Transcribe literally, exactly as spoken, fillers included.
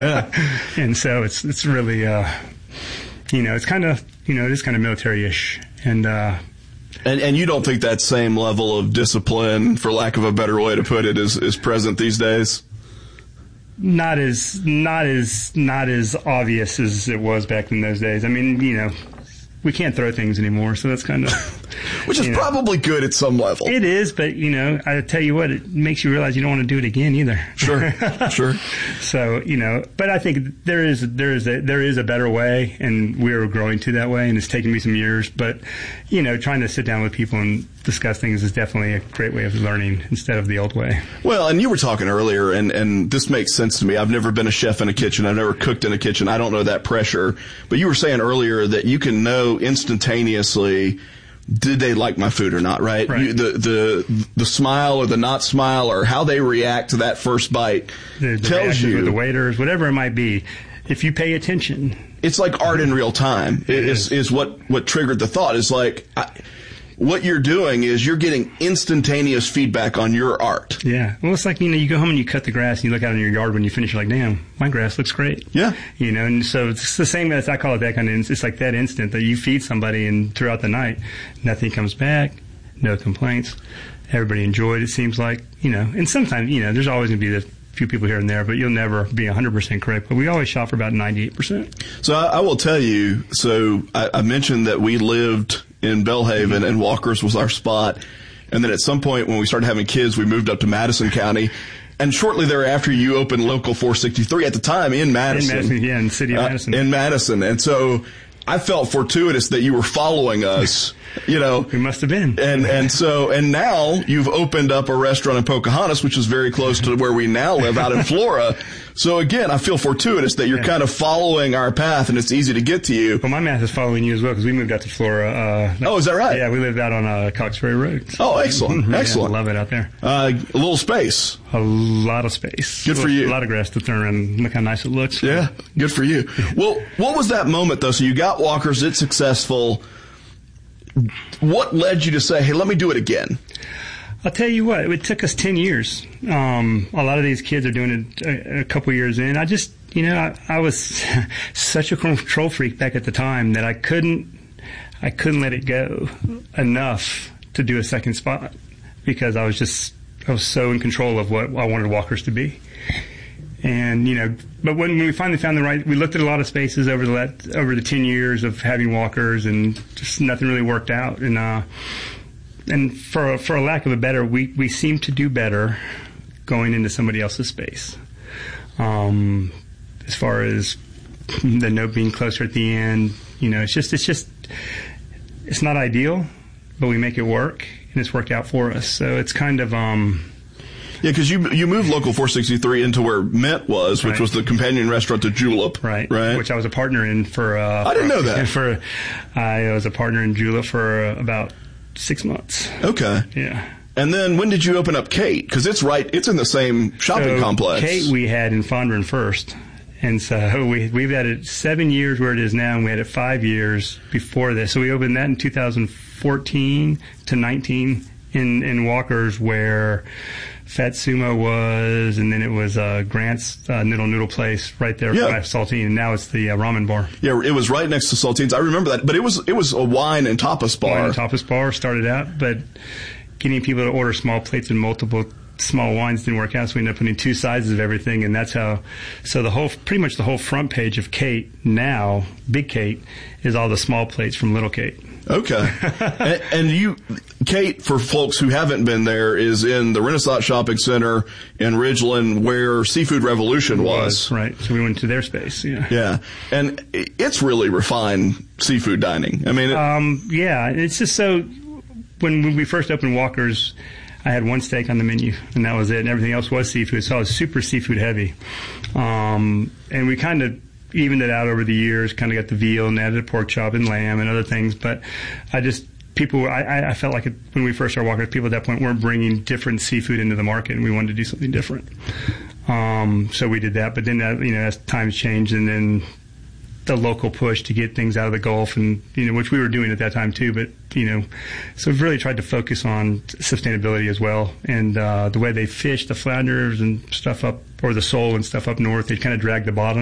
Yeah. And so it's it's really, uh, you know, it's kind of, you know, it is kind of military-ish. And, uh, and and you don't think that same level of discipline, for lack of a better way to put it, is, is present these days? Not as not as not as obvious as it was back in those days. I mean, you know, we can't throw things anymore, so that's kind of which is probably know. good at some level. It is, but you know, I tell you what, it makes you realize you don't want to do it again either. Sure, sure. So you know, but I think there is there is a there is a better way, and we're growing to that way, and it's taken me some years. But you know, trying to sit down with people and discuss things is definitely a great way of learning instead of the old way. Well, and you were talking earlier, and, and this makes sense to me. I've never been a chef in a kitchen. I've never cooked in a kitchen. I don't know that pressure. But you were saying earlier that you can know instantaneously, did they like my food or not, right? Right. You, the, the, the smile or the not smile or how they react to that first bite the, the tells you. With the waiters, whatever it might be, if you pay attention. It's like art in real time. It is, is. is what, what triggered the thought. It's like, I, what you're doing is you're getting instantaneous feedback on your art. Yeah. Well, it's like, you know, you go home and you cut the grass and you look out in your yard when you finish, you're like, damn, my grass looks great. Yeah. You know, and so it's the same as I call it that kind of, it's like that instant that you feed somebody and throughout the night, nothing comes back, no complaints. Everybody enjoyed it, seems like, you know, and sometimes, you know, there's always going to be the few people here and there, but you'll never be one hundred percent correct. But we always shot for about ninety-eight percent. So I, I will tell you, so I, I mentioned that we lived in Belhaven and Walker's was our spot. And then at some point when we started having kids, we moved up to Madison County. And shortly thereafter, you opened Local four sixty-three at the time in Madison. In Madison, yeah, in the city of uh, Madison. In Madison. And so I felt fortuitous that you were following us, you know. We must have been. And, and so, and now you've opened up a restaurant in Pocahontas, which is very close to where we now live out in Flora. So again, I feel fortuitous that you're yeah. kind of following our path and it's easy to get to you. Well, my math is following you as well because we moved out to Flora. Uh, oh, is that right? Yeah, we lived out on uh, Cox Ferry Road. So. Oh, excellent. yeah, excellent. I love it out there. Uh, a little space. A lot of space. Good for you. A lot of grass to turn around and look how nice it looks. Yeah, good for you. Well, what was that moment, though? So you got Walker's, it's successful. What led you to say, hey, let me do it again? I'll tell you what, it took us ten years. Um, a lot of these kids are doing it a, a couple years in. I just, you know, I, I was such a control freak back at the time that I couldn't, I couldn't let it go enough to do a second spot because I was just, I was so in control of what I wanted Walker's to be. And, you know, but when we finally found the right, we looked at a lot of spaces over the, over the ten years of having Walker's and just nothing really worked out. And, uh, and for, for a lack of a better, we, we seem to do better going into somebody else's space. Um, as far as the note being closer at the end, you know, it's just, it's just, it's not ideal, but we make it work and it's worked out for us. So it's kind of, um, yeah, because you you moved Local four sixty-three into where Mint was, which right. was the companion restaurant to Julep, right? Right. Which I was a partner in for. Uh, I didn't for, know that. For I was a partner in Julep for uh, about six months. Okay. Yeah. And then when did you open up Kate? Because it's right, it's in the same shopping so complex. Kate we had in Fondren first, and so we we've had it seven years where it is now, and we had it five years before this. So we opened that in two thousand fourteen to nineteen in in Walker's where Fat Sumo was, and then it was uh, Grant's uh, Noodle Noodle Place right there yeah. by Saltine, and now it's the uh, ramen bar. Yeah, it was right next to Saltine's. I remember that, but it was it was a wine and tapas bar. Wine and tapas bar started out, but getting people to order small plates and multiple small wines didn't work out, so we ended up putting two sizes of everything, and that's how. So the whole, pretty much the whole front page of Kate now, Big Kate, is all the small plates from Little Kate. Okay. and, and you, Kate, for folks who haven't been there, is in the Renaissance Shopping Center in Ridgeland where Seafood Revolution was. was. Right. So we went to their space. Yeah. Yeah. And it's really refined seafood dining. I mean, it, um, yeah, it's just so, when, when we first opened Walker's, I had one steak on the menu, and that was it. And everything else was seafood, so I was super seafood heavy. Um, and we kind of evened it out over the years, kind of got the veal and added pork chop and lamb and other things. But I just, people, I, I felt like it, when we first started Walker's, people at that point weren't bringing different seafood into the market, and we wanted to do something different. Um, so we did that. But then, that, you know, as times changed, and then the local push to get things out of the Gulf, and you know, which we were doing at that time too. But you know, so we've really tried to focus on sustainability as well. And uh, the way they fish the flounders and stuff up, or the sole and stuff up north, they kind of drag the bottom.